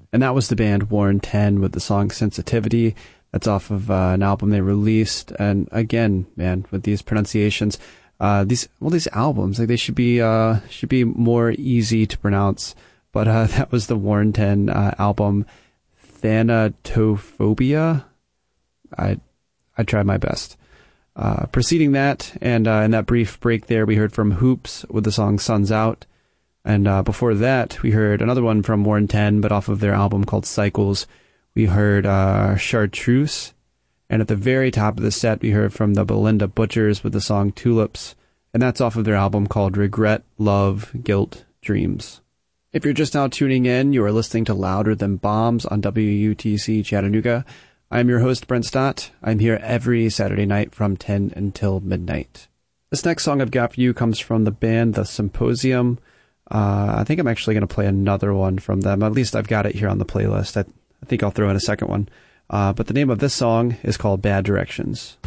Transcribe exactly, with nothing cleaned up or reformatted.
And that was the band Warren ten with the song Sensitivity. That's off of uh, an album they released. And again, man, with these pronunciations, uh, these well, these albums, like they should be uh, should be more easy to pronounce. But uh, that was the Warren ten uh, album, Thanatophobia. I I tried my best. Uh, preceding that, and uh, in that brief break there, we heard from Hoops with the song Sun's Out. And uh, before that, we heard another one from Warren ten, but off of their album called Cycles. We heard uh, Chartreuse. And at the very top of the set, we heard from the Belinda Butchers with the song Tulips. And that's off of their album called Regret, Love, Guilt, Dreams. If you're just now tuning in, you are listening to Louder Than Bombs on W U T C Chattanooga. I'm your host, Brent Stott. I'm here every Saturday night from ten until midnight. This next song I've got for you comes from the band The Symposium. Uh, I think I'm actually going to play another one from them. At least I've got it here on the playlist. I, I think I'll throw in a second one. Uh, but the name of this song is called Bad Directions.